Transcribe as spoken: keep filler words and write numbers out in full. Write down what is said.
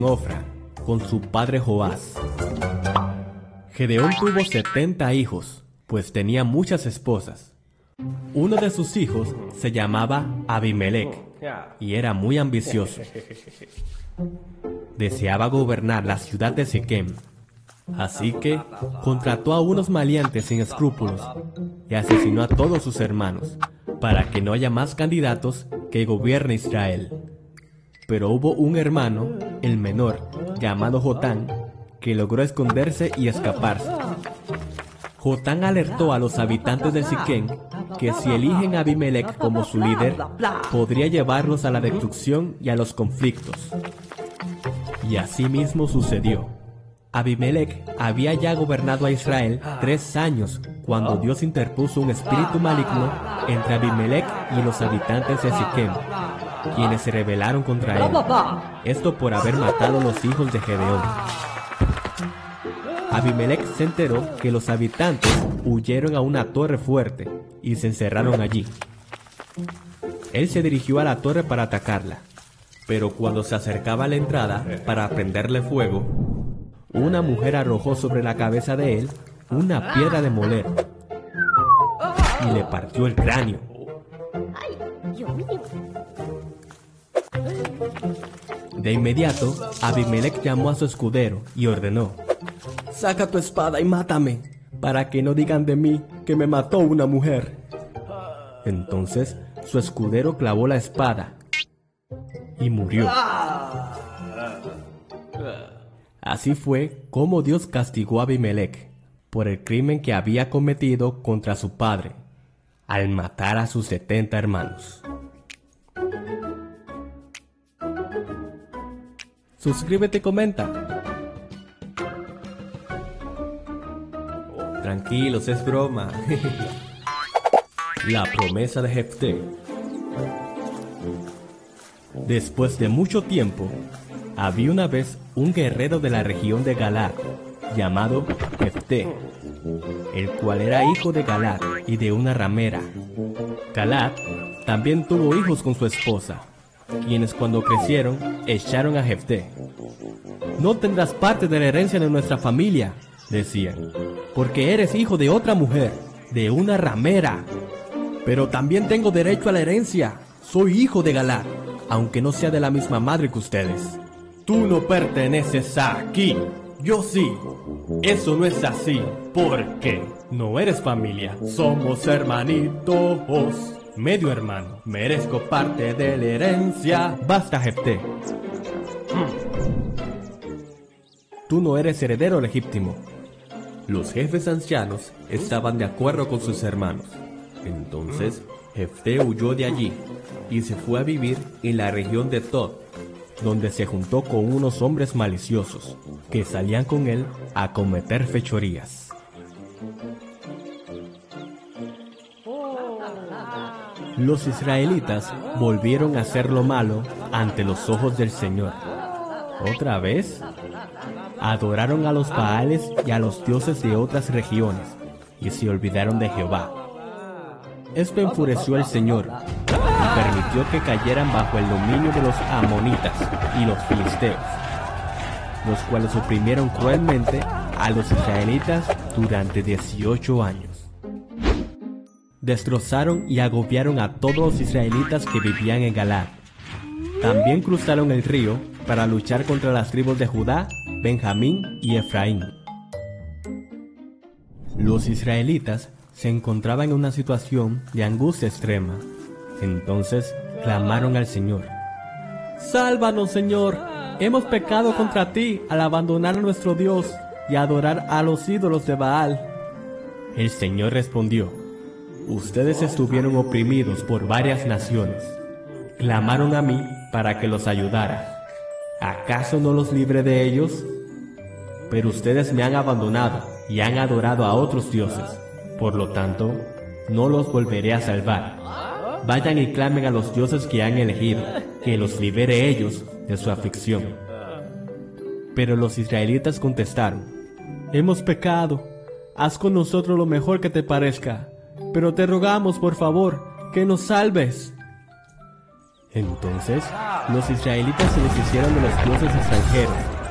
Ofra con su padre Joás. Gedeón tuvo setenta hijos, pues tenía muchas esposas. Uno de sus hijos se llamaba Abimelec y era muy ambicioso. Deseaba gobernar la ciudad de Siquem. Así que contrató a unos maleantes sin escrúpulos y asesinó a todos sus hermanos, para que no haya más candidatos que gobierne Israel. Pero hubo un hermano, el menor, llamado Jotán, que logró esconderse y escaparse. Jotán alertó a los habitantes de Siquem que si eligen a Abimelec como su líder, podría llevarlos a la destrucción y a los conflictos. Y así mismo sucedió. Abimelec había ya gobernado a Israel tres años cuando Dios interpuso un espíritu maligno entre Abimelec y los habitantes de Siquem, quienes se rebelaron contra él. Esto por haber matado a los hijos de Gedeón. Abimelec se enteró que los habitantes huyeron a una torre fuerte y se encerraron allí. Él se dirigió a la torre para atacarla, pero cuando se acercaba a la entrada para prenderle fuego, una mujer arrojó sobre la cabeza de él una piedra de moler y le partió el cráneo. De inmediato, Abimelec llamó a su escudero y ordenó: «Saca tu espada y mátame, para que no digan de mí que me mató una mujer». Entonces, su escudero clavó la espada y murió. Así fue como Dios castigó a Abimelec por el crimen que había cometido contra su padre, al matar a sus setenta hermanos. Suscríbete y comenta. Tranquilos, es broma. La promesa de Jefté. Después de mucho tiempo, había una vez un guerrero de la región de Galaad, llamado Jefté, el cual era hijo de Galaad y de una ramera. Galaad también tuvo hijos con su esposa, quienes cuando crecieron echaron a Jefté. «No tendrás parte de la herencia de nuestra familia», decían, «porque eres hijo de otra mujer, de una ramera». «Pero también tengo derecho a la herencia, soy hijo de Galaad, aunque no sea de la misma madre que ustedes». «Tú no perteneces aquí, yo sí». «Eso no es así, porque no eres familia, somos hermanitos. Medio hermano, merezco parte de la herencia». «Basta, Jefté. Tú no eres heredero legítimo». Los jefes ancianos estaban de acuerdo con sus hermanos. Entonces Jefté huyó de allí y se fue a vivir en la región de Tod, donde se juntó con unos hombres maliciosos que salían con él a cometer fechorías. Los israelitas volvieron a hacer lo malo ante los ojos del Señor. ¿Otra vez? Adoraron a los Baales y a los dioses de otras regiones, y se olvidaron de Jehová. Esto enfureció al Señor, y permitió que cayeran bajo el dominio de los amonitas y los filisteos, los cuales oprimieron cruelmente a los israelitas durante dieciocho años. Destrozaron y agobiaron a todos los israelitas que vivían en Galaad. También cruzaron el río para luchar contra las tribus de Judá, Benjamín y Efraín. Los israelitas se encontraban en una situación de angustia extrema. Entonces clamaron al Señor: «Sálvanos, Señor, hemos pecado contra ti al abandonar a nuestro Dios y adorar a los ídolos de Baal». El Señor respondió: «Ustedes estuvieron oprimidos por varias naciones. Clamaron a mí para que los ayudara. ¿Acaso no los libré de ellos? Pero ustedes me han abandonado y han adorado a otros dioses. Por lo tanto, no los volveré a salvar. Vayan y clamen a los dioses que han elegido, que los libere ellos de su aflicción». Pero los israelitas contestaron: «Hemos pecado. Haz con nosotros lo mejor que te parezca, pero te rogamos, por favor, que nos salves». Entonces los israelitas se deshicieron de los dioses extranjeros